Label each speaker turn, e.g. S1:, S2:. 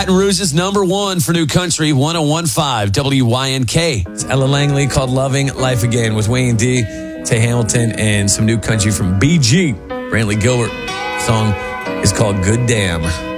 S1: Baton Rouge's number one for new country, 101.5 WYNK. It's Ella Langley called Loving Life Again with Wayne D, Tay Hamilton, and some new country from BG. Brantley Gilbert. The song is called Good Damn.